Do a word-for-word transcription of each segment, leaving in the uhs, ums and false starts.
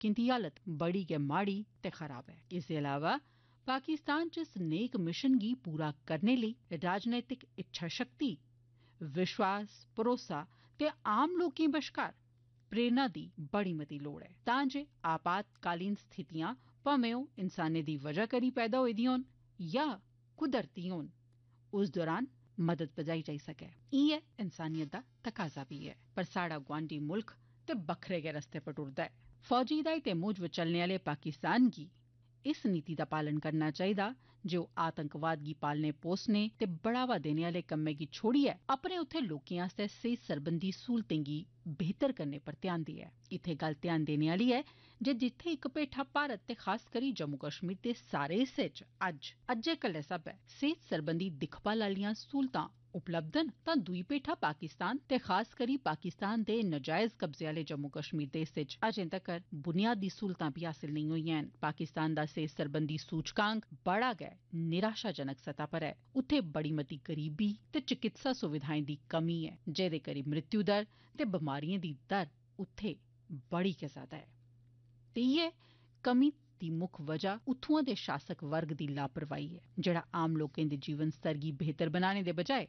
लोकें दी हालत बड़ी गै माड़ी ते खराब ऐ। इसदे अलावा पाकिस्तान च स्नेक मिशन गी पूरा करने लेई राजनैतिक इच्छा शक्ति, विश्वास, भरोसा ते आम लोकें बश्कार प्रेरणा दी बड़ी मती लोड़ ऐ तां जे आपातकालीन स्थितियां भामें ओह् इंसानें दी वजह करी पैदा होई दियां होन या कुदरती होन, उस दौरान मदद पजाई जाई सकै। इयै इंसानियत दा तकाजा बी ऐ। पर साढ़ा गुआंढी मुल्ख ते बक्खरे गै रस्ते पर टुरदा ऐ। फौजी हिदायतें मूजब चलने आह्ले पाकिस्तान गी इस नीति दा पालन करना चाहिदा जे ओह् आतंकवाद गी पालने पोसने ते बढ़ावा देने आह्ले कम्मै गी छोड़ियै अपने उत्थै लोकें आस्तै सेहत सरबंधी सहूलतें गी बेहतर करने पर ध्यान देऐ। इत्थै गल्ल ध्यान देने आह्ली ऐ जे जित्थै इक भेठा भारत ते खास करी जम्मू कश्मीर दे सारे हिस्से च अज्ज अज्जै कल्लै स्हाबै सेहत सरबंधी दिक्खभाल आह्लियां सहूलतां उपलब्ध न, तां दूई भेठा पाकिस्तान ते खास करी पाकिस्तान दे नजायज कब्जे आह्ले जम्मू कश्मीर दे हिस्से च अजें तक्कर बुनियादी सहूलतां बी हासिल नेईं होइयां न। पाकिस्तान दा सेहत सरबंधी सूचकांक बड़ा गै निराशाजनक सतह पर ऐ। उत्थै बड़ी मती गरीबी ते चिकित्सा सुविधाएं दी कमी ऐ, जेह्दे करी मृत्यु दर ते बमारियें दी दर उत्थै बड़ी गै ज्यादा ऐ। ते इयै कमी दी मुक्ख वजह उत्थुआं दे शासक वर्ग दी लापरवाही ऐ, जेह्ड़ा आम लोकें दे जीवन स्तर गी बेहतर बनाने दे बजाय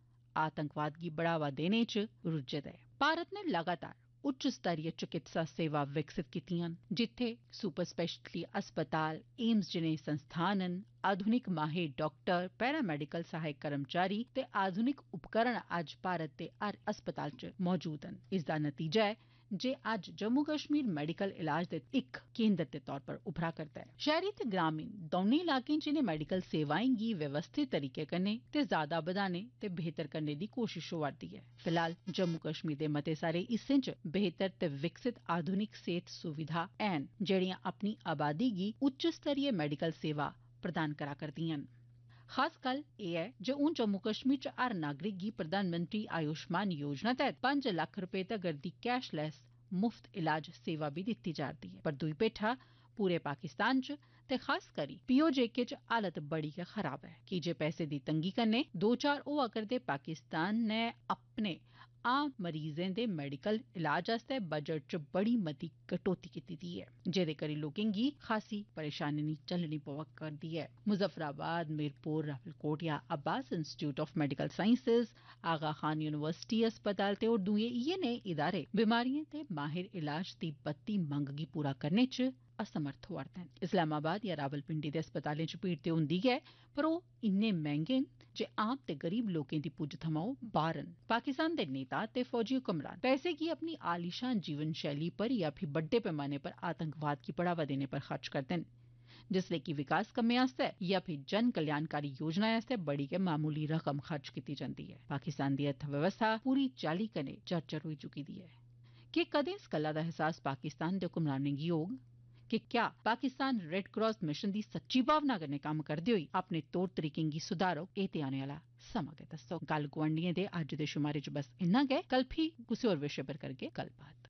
आतंकवाद गी बढ़ावा देने च रुज्झे दा ऐ। भारत ने लगातार उच्च स्तरीय चिकित्सा सेवा विकसित कीतियां न, जित्थै सुपर स्पेशलिटी अस्पताल, एम्स जनेह् संस्थान न, आधुनिक माहिर डाक्टर, पैरामेडिकल सहायक कर्मचारी ते आधुनिक उपकरण अज्ज भारत दे हर अस्पताल च मौजूद न। इसदा नतीजा ऐ जे अज्ज जम्मू कश्मीर मेडिकल इलाज दे इक केंद्र दे तौर पर उभरा करदा ऐ। शैहरी ते ग्रामीण दौनें इलाकें च इनें मेडिकल सेवाएं गी व्यवस्थित तरीके कन्नै ते ज्यादा बधाने ते बेहतर करने दी कोशिश होआ'रदी ऐ। फिलहाल जम्मू कश्मीर दे मते सारे हिस्सें च बेहतर ते विकसित आधुनिक सेहत सुविधा हैन, जेह्ड़ियां अपनी आबादी गी उच्च स्तरीय मेडिकल सेवा प्रदान करा करदियां न। खास गल्ल एह् ऐ जे हून जम्मू कश्मीर च हर नागरिक गी प्रधानमंत्री आयुष्मान योजना तैह्त पंज लक्ख रपे तगर दी कैशलैस मुफ्त इलाज सेवा बी दित्ती जा'रदी ऐ। पर दूई भेठा पूरे पाकिस्तान च ते खास करी पीओजेके च हालत बड़ी गै खराब ऐ, की जे पैसे दी तंगी कन्नै दो चार होआ करदे पाकिस्तान नै अपने आम मरीजें दे मेडिकल इलाज आस्तै बजट च बड़ी मती कटौती कीती दी ऐ, जेह्दे करी लोकें गी खासी परेशानी झल्लनी पवा करदी ऐ। Muzaffarabad, Mirpur, Rawalakot, Abbas institute of medical sciences, Agha Khan university अस्पताल ते होर दुए इयै नेह् इदारे बीमारियें ते माहिर इलाज दी बत्ती मंग गी पूरा करने च असमर्थ होआ'रदे न। इस्लामाबाद या रावलपिंडी दे अस्पतालें च भीड़ ते होंदी गै, पर ओह् इन्ने मैंह्गे न जे आम ते गरीब लोकें दी पुज्ज थमां ओह् बाह्र न। पाकिस्तान दे नेता ते फौजी हुक्मरान पैसे गी अपनी आलीशान जीवन शैली पर या फ्ही बड्डे पैमाने पर आतंकवाद गी बढ़ावा देने पर खर्च करदे न, जिसलै कि विकास कम्में आस्तै या फ्ही जन कल्याणकारी योजनाएं आस्तै बड़ी गै मामूली रकम खर्च कीती जंदी ऐ। पाकिस्तान दी अर्थव्यवस्था पूरी चाल्ली कन्नै जर्जर होई चुकी दी ऐ। कि कदें इस गल्ला दा एहसास पाकिस्तान दे हुक्मरानें गी होग कि क्या पाकिस्तान रेड क्रॉस मिशन दी सच्ची भावना कन्नै कम्म करदे होई अपने तौर तरीकें गी सुधारग? एह् ते आने आह्ला समां गै दस्सग। गल्ल गुआंढियें दे अज्ज दे शुमारे च बस इन्ना गै। कल फ्ही कुसै होर विशे पर करगे गल्लबात।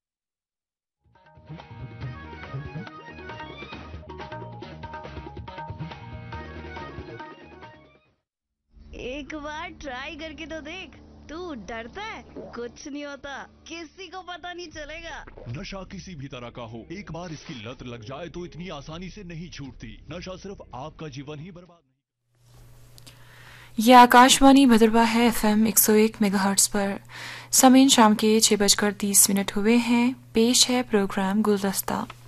एक बार ट्राई करके तो देख, तू डरता है? कुछ नहीं होता, किसी को पता नहीं चलेगा। नशा किसी भी तरह का हो, एक बार इसकी लत लग जाए तो इतनी आसानी से नहीं छूटती। नशा सिर्फ आपका जीवन ही बर्बाद नहीं। यह आकाशवाणी भद्रवाह है, एफएम एक सौ एक मेगाहर्ट्ज पर। समय शाम के छह बजकर तीस मिनट हुए हैं। पेश है प्रोग्राम गुलदस्ता।